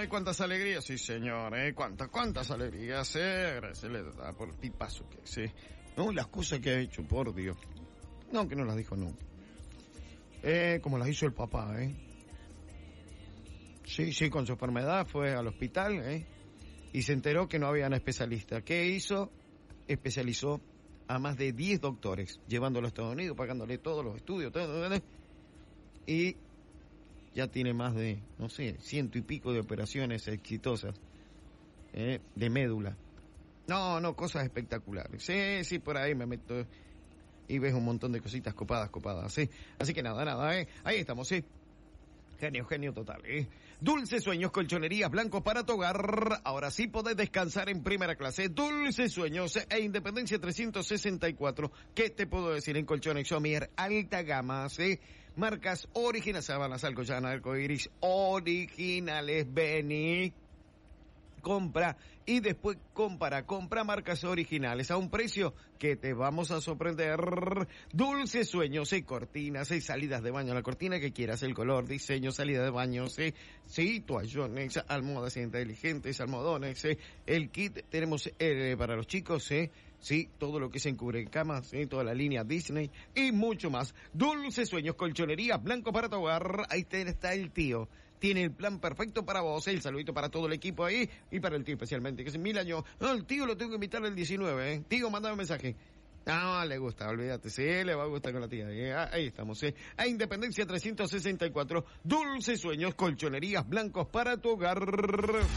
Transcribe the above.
Ay, cuántas alegrías, sí señor, cuántas alegrías, se le da por el tipazo que sí. No, las cosas que ha hecho, por Dios. No, que no las dijo nunca. Como las hizo el papá, Sí, con su enfermedad fue al hospital, y se enteró que no habían especialistas. ¿Qué hizo? Especializó a más de 10 doctores, llevándolo a Estados Unidos, pagándole todos los estudios, todo, y ya tiene más de, 100 y pico de operaciones exitosas, de médula. No, cosas espectaculares. Sí, por ahí me meto y ves un montón de cositas copadas, sí. Así que nada, ahí estamos, sí. Genio total, Dulces Sueños, colchonerías blancos para tu hogar. Ahora sí podés descansar en primera clase. Dulces Sueños e Independencia 364. ¿Qué te puedo decir? En colchones Somier, alta gama, marcas originales, sábanas, alcoyana, arcoiris, originales. Vení, compra y después compra marcas originales a un precio que te vamos a sorprender. Dulces Sueños, cortinas, salidas de baño, la cortina que quieras, el color, diseño, salida de baño, toallones, almohadas inteligentes, almohadones, el kit tenemos para los chicos, todo lo que se encubre en camas, toda la línea Disney y mucho más. Dulces Sueños, colchonería, blanco para tu hogar. Ahí está el tío. Tiene el plan perfecto para vos, el saludito para todo el equipo ahí y para el tío especialmente, que es 1000 años. No, el tío lo tengo que invitar el 19, Tío, mándame un mensaje. No, le gusta, olvídate, le va a gustar con la tía. Ahí estamos, A Independencia 364, Dulces Sueños, colchonerías blancos para tu hogar.